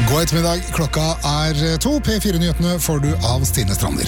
God ettermiddag, klokka 2. P4-nyhetene får du av Stine Strander.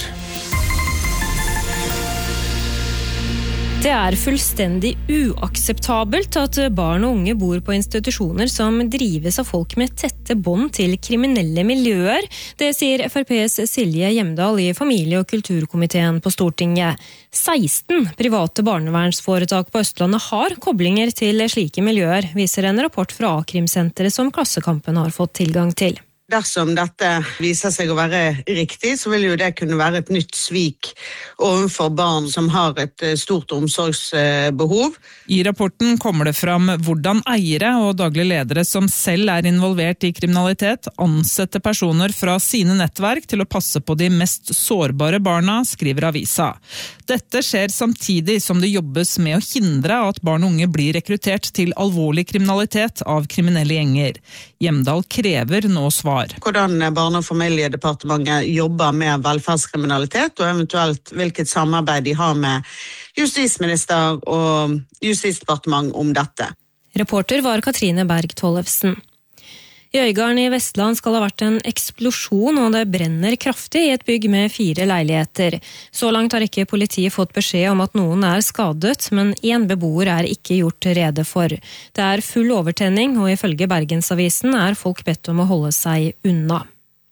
Det er fullstendig uakseptabelt at barn og unge bor på institusjoner som drives av folk med tette bånd til kriminelle miljøer. Det sier FrPs Silje Hjemdal i familie- og kulturkomiteen på Stortinget. 16 private barnevernsforetak på Østlandet har koblinger til slike miljøer, viser en rapport fra A-krimsenteret som Klassekampen har fått tilgang til. Dersom dette viser seg å være riktig, så vil jo det kunne være et nytt svik overfor barn som har et stort omsorgsbehov. I rapporten kommer det fram hvordan eiere og daglige ledere som selv er involvert i kriminalitet, ansetter personer fra sine nettverk til å passe på de mest sårbare barna, skriver avisa. Dette skjer samtidig som det jobbes med å hindre at barn og unge blir rekruttert til alvorlig kriminalitet av kriminelle gjenger. Hjemdal krever nå svar. Hvordan Barne- og familiedepartementet jobber med velferdskriminalitet, og eventuelt hvilket samarbeid de har med justisminister og justisdepartement om dette. Reporter var Katrine Berg Tollefsen. I Øygarden i Vestland skal det ha vært en eksplosjon, og det brenner kraftig i et bygg med 4 leiligheter. Så langt har ikke politiet fått beskjed om at noen er skadet, men 1 beboer er ikke gjort rede for. Det er full overtenning, og ifølge Bergensavisen er folk bedt om å holde seg unna.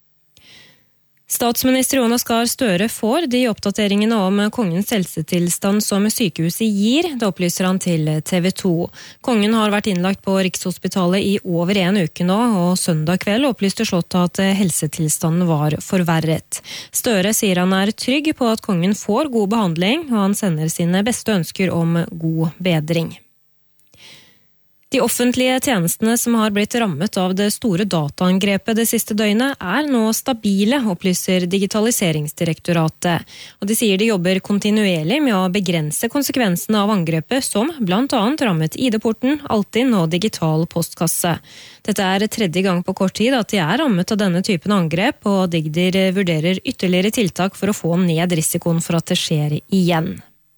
Statsminister Jonas Gahr Støre får de oppdateringene om kongens helsetilstand som sykehuset gir, det opplyser han til TV 2. Kongen har vært innlagt på Rikshospitalet i over 1 uke nå, og søndag kveld opplyste Slottet at helsetilstanden var forverret. Støre sier han er trygg på at kongen får god behandling, og han sender sine beste ønsker om god bedring. De offentlige tjenestene som har blitt rammet av det store dataangrepet det siste døgnet er nå stabile, opplyser Digitaliseringsdirektoratet. Og de sier de jobber kontinuerlig med å begrense konsekvensene av angrepet, som blant annet rammet ID-porten, Altinn og digital postkasse. Dette er 3. gang på kort tid at de er rammet av denne typen angrep, og Digdir vurderer ytterligere tiltak for å få ned risikoen for at det skjer igjen.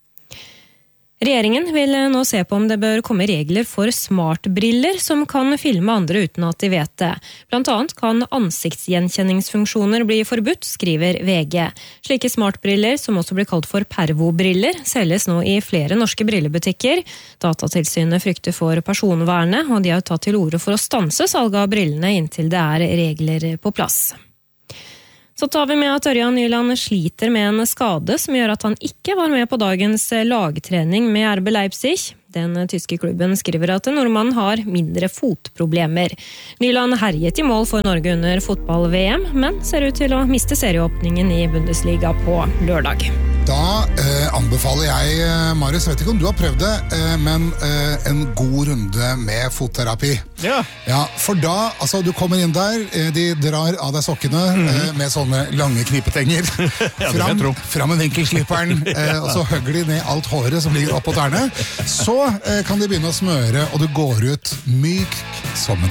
Regjeringen vil nå se på om det bør komme regler for smartbriller som kan filme andre uten at de vet det. Blant annet kan ansiktsgjenkjenningsfunksjoner bli forbudt, skriver VG. Slike smartbriller, som også blir kalt for pervobriller, selges nå i flere norske brillebutikker. Datatilsynet frykter for personvernet, og de har tatt til orde for å stanse salget av brillene inntil det er regler på plass. Så tar vi med at Ørjan Nyland sliter med en skade som gjør at han ikke var med på dagens lagtrening med RB Leipzig. Den tyske klubben skriver at nordmannen har mindre fotproblemer. Nyland herjet i mål for Norge under fotball-VM, men ser ut til å miste serieåpningen i Bundesliga på lørdag. Da anbefaler jeg, Marius, vet ikke om du har prøvd det, men en god runde med fotterapi. Ja. Ja, for da, altså du kommer inn der, de drar av deg sokkene med sånne lange knipetenger, fram med vinkelslipperen, og så høgger de ned alt håret som ligger oppå tærne. Så kan de begynne å smøre, og du går ut myk som en